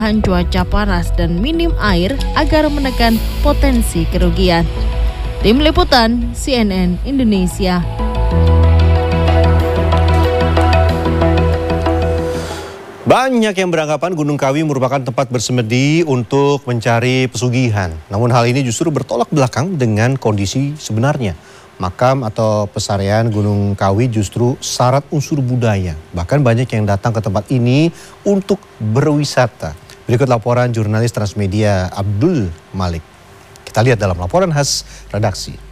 cuaca panas dan minim air agar menekan potensi kerugian. Tim Liputan CNN Indonesia. Banyak yang beranggapan Gunung Kawi merupakan tempat bersemedi untuk mencari pesugihan. Namun hal ini justru bertolak belakang dengan kondisi sebenarnya. Makam atau pesarean Gunung Kawi justru syarat unsur budaya. Bahkan banyak yang datang ke tempat ini untuk berwisata. Berikut laporan jurnalis Transmedia Abdul Malik. Kita lihat dalam laporan khas redaksi.